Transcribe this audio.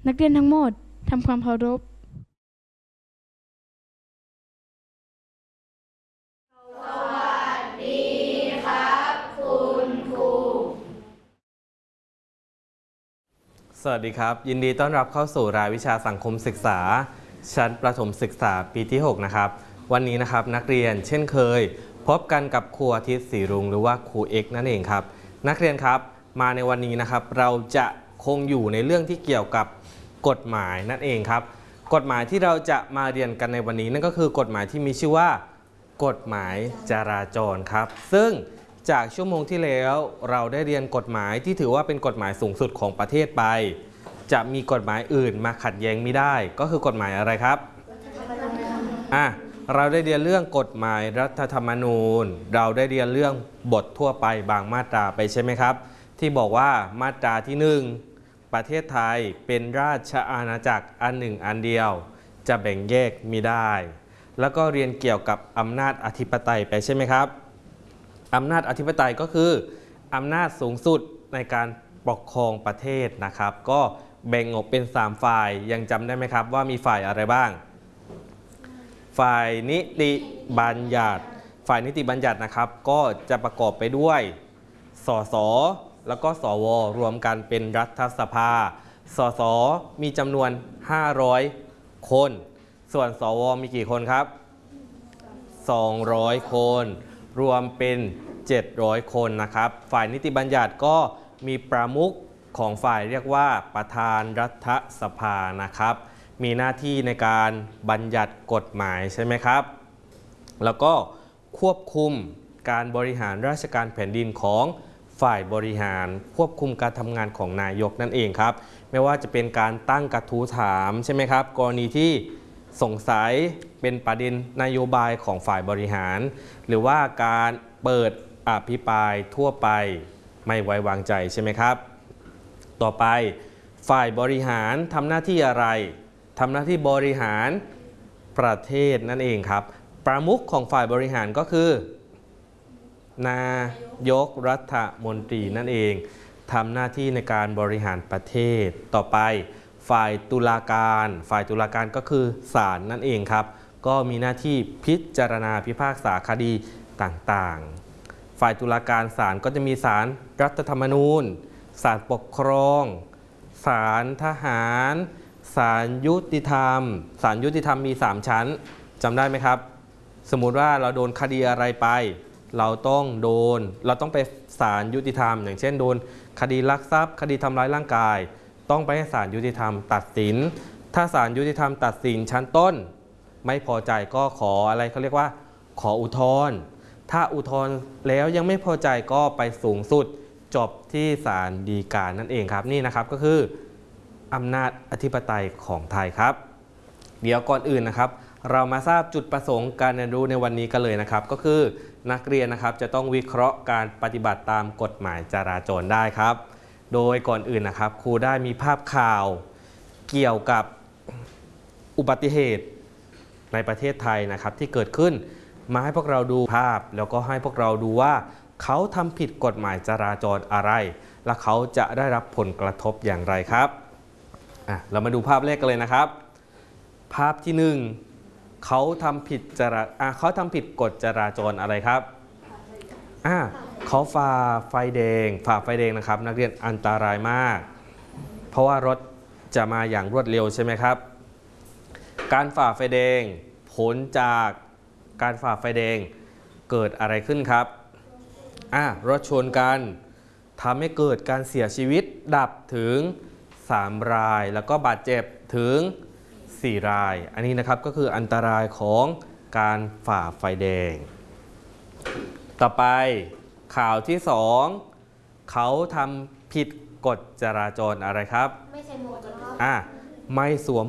นักเรียนทั้งหมดทำความเคารพสวัสดีครับยินดีต้อนรับเข้าสู่รายวิชาสังคมศึกษาชั้นประถมศึกษาปีที่6นะครับวันนี้นะครับนักเรียนเช่นเคยพบกันกับครูอาทิตย์ศรีรุ้งหรือว่าครูเอกนั่นเองครับนักเรียนครับมาในวันนี้นะครับเราจะคงอยู่ในเรื่องที่เกี่ยวกับกฎหมายนั่นเองครับกฎหมายที่เราจะมาเรียนกันในวันนี้นั่นก็คือกฎหมายที่มีชื่อว่ากฎหมายจราจรครับซึ่งจากชั่วโมงที่แล้วเราได้เรียนกฎหมายที่ถือว่าเป็นกฎหมายสูงสุดของประเทศไปจะมีกฎหมายอื่นมาขัดแย้งไม่ได้ก็คือกฎหมายอะไรครับเราได้เรียนเรื่องกฎหมายรัฐธรรมนูญเราได้เรียนเรื่องบททั่วไปบางมาตราไปใช่ไหมครับที่บอกว่ามาตราที่1ประเทศไทยเป็นราชอาณาจักรอันหนึ่งอันเดียวจะแบ่งแยกมิได้แล้วก็เรียนเกี่ยวกับอำนาจอธิปไตยไปใช่ไหมครับอำนาจอธิปไตยก็คืออำนาจสูงสุดในการปกครองประเทศนะครับก็แบ่งออกเป็น3ฝ่ายยังจำได้ไหมครับว่ามีฝ่ายอะไรบ้างฝ่ายนิติบัญญัติฝ่ายนิติบัญญัตินะครับก็จะประกอบไปด้วยสสแล้วก็สวรวมกันเป็นรัฐสภาสสมีจำนวน500คนส่วนสวมีกี่คนครับ200คนรวมเป็น700คนนะครับฝ่ายนิติบัญญัติก็มีประมุขของฝ่ายเรียกว่าประธานรัฐสภานะครับมีหน้าที่ในการบัญญัติกฎหมายใช่ไหมครับแล้วก็ควบคุมการบริหารราชการแผ่นดินของฝ่ายบริหารควบคุมการทำงานของนายกนั่นเองครับไม่ว่าจะเป็นการตั้งกระทู้ถามใช่ไหมครับกรณีที่สงสัยเป็นประเด็นนโยบายของฝ่ายบริหารหรือว่าการเปิดอภิปรายทั่วไปไม่ไว้วางใจใช่ไหมครับต่อไปฝ่ายบริหารทำหน้าที่อะไรทำหน้าที่บริหารประเทศนั่นเองครับประมุขของฝ่ายบริหารก็คือนายกรัฐมนตรีนั่นเองทำหน้าที่ในการบริหารประเทศต่อไปฝ่ายตุลาการก็คือศาลนั่นเองครับก็มีหน้าที่พิจารณาพิพากษาคดีต่างๆฝ่ายตุลาการศาลก็จะมีศาลรัฐธรรมนูญศาลปกครองศาลทหารศาลยุติธรรมศาลยุติธรรมมี3ชั้นจำได้ไหมครับสมมุติว่าเราโดนคดีอะไรไปเราต้องไปศาลยุติธรรมอย่างเช่นโดนคดีลักทรัพย์คดีทำร้ายร่างกายต้องไปให้ศาลยุติธรรมตัดสินถ้าศาลยุติธรรมตัดสินชั้นต้นไม่พอใจก็ขออะไรเขาเรียกว่าขออุทธรณ์ถ้าอุทธรณ์แล้วยังไม่พอใจก็ไปสูงสุดจบที่ศาลฎีกานั่นเองครับนี่นะครับก็คืออำนาจอธิปไตยของไทยครับเดี๋ยวก่อนอื่นนะครับเรามาทราบจุดประสงค์การเรียนรู้ในวันนี้กันเลยนะครับก็คือนักเรียนนะครับจะต้องวิเคราะห์การปฏิบัติตามกฎหมายจราจรได้ครับโดยก่อนอื่นนะครับครูได้มีภาพข่าวเกี่ยวกับอุบัติเหตุในประเทศไทยนะครับที่เกิดขึ้นมาให้พวกเราดูภาพแล้วก็ให้พวกเราดูว่าเขาทำผิดกฎหมายจราจรอะไรและเขาจะได้รับผลกระทบอย่างไรครับเรามาดูภาพแรกกันเลยนะครับภาพที่1เขาทำผิดกฎจราจรอะไรครับเขาฝ่าไฟแดงนะครับนักเรียนอันตรายมากเพราะว่ารถจะมาอย่างรวดเร็วใช่ไหมครับการฝ่าไฟแดงผลจากการฝ่าไฟแดงเกิดอะไรขึ้นครับรถชนกันทำให้เกิดการเสียชีวิตดับถึง3 รายแล้วก็บาดเจ็บถึง4 รายอันนี้นะครับก็คืออันตรายของการฝ่าไฟแดงต่อไปข่าวที่2เขาทำผิดกฎจราจรอะไรครับไม่สวมหมวกกันน็อกไม่สวม